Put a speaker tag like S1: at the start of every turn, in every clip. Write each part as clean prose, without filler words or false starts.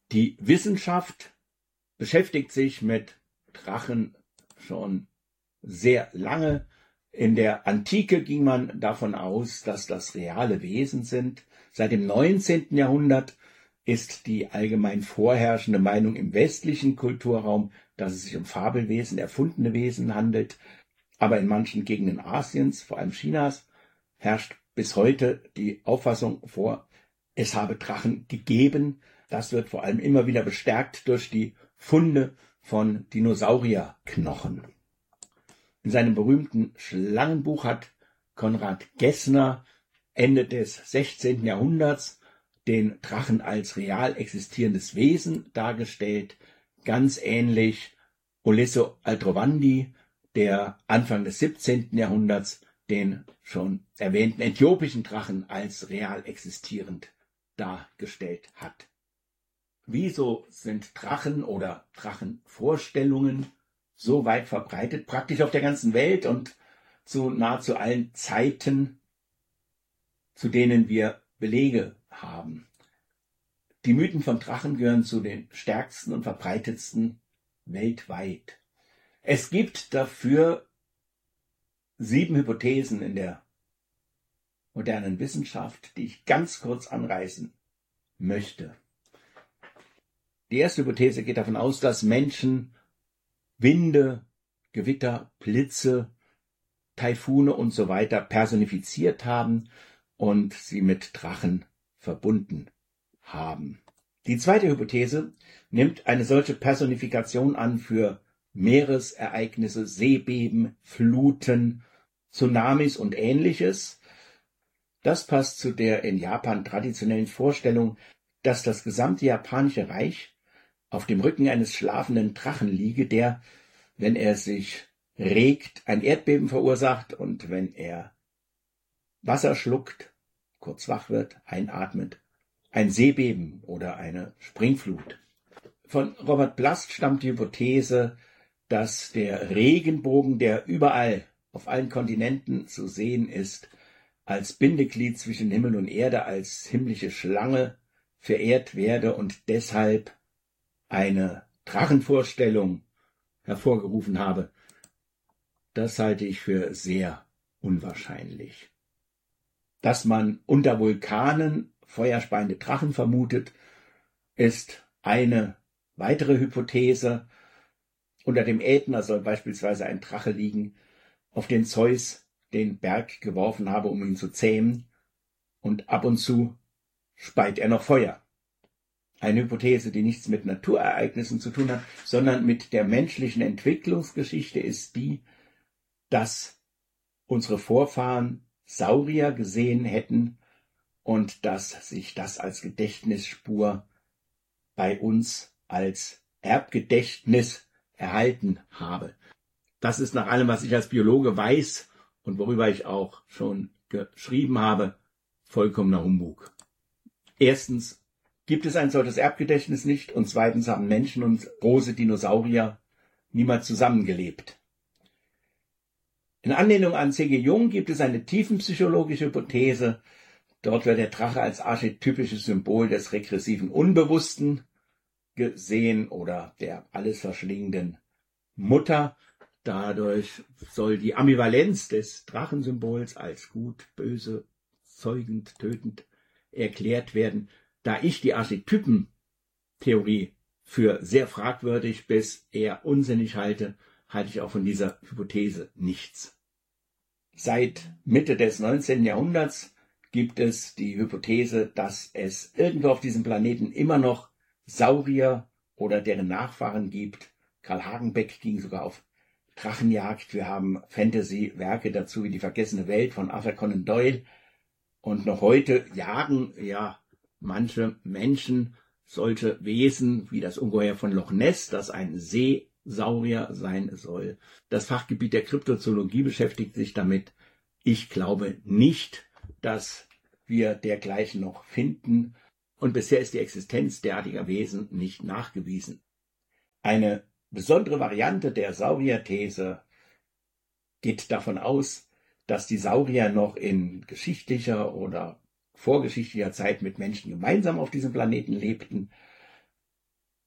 S1: Die Wissenschaft beschäftigt sich mit Drachen schon sehr lange. In der Antike ging man davon aus, dass das reale Wesen sind. Seit dem 19. Jahrhundert ist die allgemein vorherrschende Meinung im westlichen Kulturraum, dass es sich um Fabelwesen, erfundene Wesen handelt. Aber in manchen Gegenden Asiens, vor allem Chinas, herrscht bis heute die Auffassung vor, es habe Drachen gegeben. Das wird vor allem immer wieder bestärkt durch die Funde von Dinosaurierknochen. In seinem berühmten Schlangenbuch hat Konrad Gessner Ende des 16. Jahrhunderts den Drachen als real existierendes Wesen dargestellt, ganz ähnlich Olisso Aldrovandi, der Anfang des 17. Jahrhunderts den schon erwähnten äthiopischen Drachen als real existierend dargestellt hat. Wieso sind Drachen oder Drachenvorstellungen so weit verbreitet, praktisch auf der ganzen Welt und zu nahezu allen Zeiten, zu denen wir Belege haben? Die Mythen von Drachen gehören zu den stärksten und verbreitetsten weltweit. Es gibt dafür 7 Hypothesen in der modernen Wissenschaft, die ich ganz kurz anreißen möchte. Die erste Hypothese geht davon aus, dass Menschen Winde, Gewitter, Blitze, Taifune und so weiter personifiziert haben und sie mit Drachen verbunden haben. Die zweite Hypothese nimmt eine solche Personifikation an für Meeresereignisse, Seebeben, Fluten, Tsunamis und Ähnliches. Das passt zu der in Japan traditionellen Vorstellung, dass das gesamte japanische Reich auf dem Rücken eines schlafenden Drachen liege, der, wenn er sich regt, ein Erdbeben verursacht und wenn er Wasser schluckt, kurz wach wird, einatmet, ein Seebeben oder eine Springflut. Von Robert Blast stammt die Hypothese, dass der Regenbogen, der überall auf allen Kontinenten zu sehen ist, als Bindeglied zwischen Himmel und Erde, als himmlische Schlange verehrt werde und deshalb eine Drachenvorstellung hervorgerufen habe. Das halte ich für sehr unwahrscheinlich. Dass man unter Vulkanen feuerspeiende Drachen vermutet, ist eine weitere Hypothese. Unter dem Ätna soll beispielsweise ein Drache liegen, auf den Zeus den Berg geworfen habe, um ihn zu zähmen, und ab und zu speit er noch Feuer. Eine Hypothese, die nichts mit Naturereignissen zu tun hat, sondern mit der menschlichen Entwicklungsgeschichte, ist die, dass unsere Vorfahren Saurier gesehen hätten und dass sich das als Gedächtnisspur bei uns als Erbgedächtnis erhalten habe. Das ist nach allem, was ich als Biologe weiß und worüber ich auch schon geschrieben habe, vollkommener Humbug. Erstens gibt es ein solches Erbgedächtnis nicht und zweitens haben Menschen und große Dinosaurier niemals zusammengelebt. In Anlehnung an C.G. Jung gibt es eine tiefenpsychologische Hypothese. Dort wird der Drache als archetypisches Symbol des regressiven Unbewussten gesehen oder der alles verschlingenden Mutter. Dadurch soll die Ambivalenz des Drachensymbols als gut, böse, zeugend, tötend erklärt werden. Da ich die Archetypentheorie für sehr fragwürdig bis eher unsinnig halte, halte ich auch von dieser Hypothese nichts. Seit Mitte des 19. Jahrhunderts gibt es die Hypothese, dass es irgendwo auf diesem Planeten immer noch Saurier oder deren Nachfahren gibt. Karl Hagenbeck ging sogar auf Drachenjagd. Wir haben Fantasy-Werke dazu wie Die vergessene Welt von Arthur Conan Doyle. Und noch heute jagen manche Menschen solche Wesen wie das Ungeheuer von Loch Ness, das ein Seesaurier sein soll. Das Fachgebiet der Kryptozoologie beschäftigt sich damit. Ich glaube nicht, dass wir dergleichen noch finden. Und bisher ist die Existenz derartiger Wesen nicht nachgewiesen. Eine besondere Variante der Saurierthese geht davon aus, dass die Saurier noch in geschichtlicher oder vorgeschichtlicher Zeit mit Menschen gemeinsam auf diesem Planeten lebten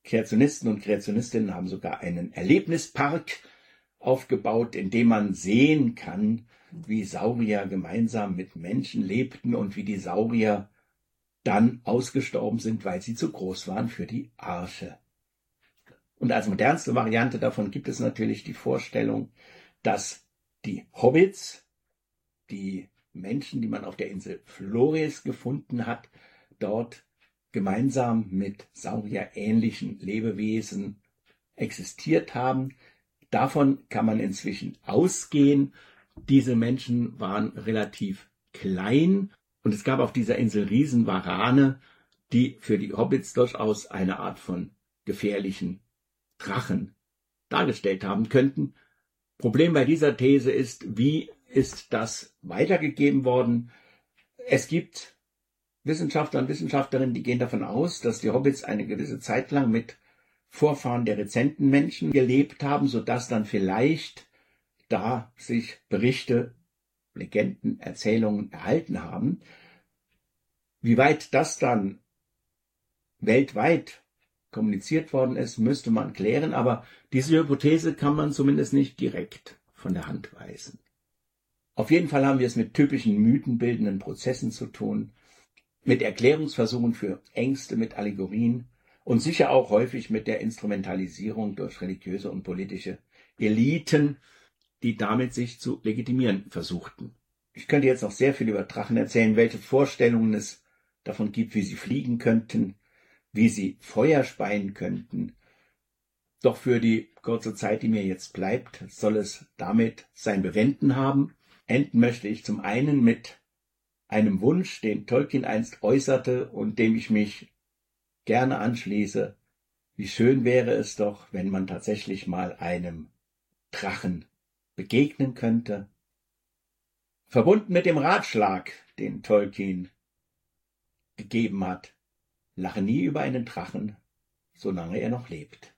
S1: Kreationisten und Kreationistinnen haben sogar einen Erlebnispark aufgebaut, in dem man sehen kann, wie Saurier gemeinsam mit Menschen lebten und wie die Saurier dann ausgestorben sind, weil sie zu groß waren für die Arche. Und als modernste Variante davon gibt es natürlich die Vorstellung, dass die Hobbits, die Menschen, die man auf der Insel Flores gefunden hat, dort gemeinsam mit saurierähnlichen Lebewesen existiert haben. Davon kann man inzwischen ausgehen. Diese Menschen waren relativ klein und es gab auf dieser Insel Riesenwarane, die für die Hobbits durchaus eine Art von gefährlichen Drachen dargestellt haben könnten. Problem bei dieser These ist, wie ist das weitergegeben worden? Es gibt Wissenschaftler und Wissenschaftlerinnen, die gehen davon aus, dass die Hobbits eine gewisse Zeit lang mit Vorfahren der rezenten Menschen gelebt haben, sodass dann vielleicht da sich Berichte, Legenden, Erzählungen erhalten haben. Wie weit das dann weltweit kommuniziert worden ist, müsste man klären, aber diese Hypothese kann man zumindest nicht direkt von der Hand weisen. Auf jeden Fall haben wir es mit typischen mythenbildenden Prozessen zu tun, mit Erklärungsversuchen für Ängste, mit Allegorien und sicher auch häufig mit der Instrumentalisierung durch religiöse und politische Eliten, die damit sich zu legitimieren versuchten. Ich könnte jetzt noch sehr viel über Drachen erzählen, welche Vorstellungen es davon gibt, wie sie fliegen könnten, wie sie Feuer speien könnten. Doch für die kurze Zeit, die mir jetzt bleibt, soll es damit sein Bewenden haben. Enden möchte ich zum einen mit einem Wunsch, den Tolkien einst äußerte und dem ich mich gerne anschließe. Wie schön wäre es doch, wenn man tatsächlich mal einem Drachen begegnen könnte. Verbunden mit dem Ratschlag, den Tolkien gegeben hat: Lache nie über einen Drachen, solange er noch lebt.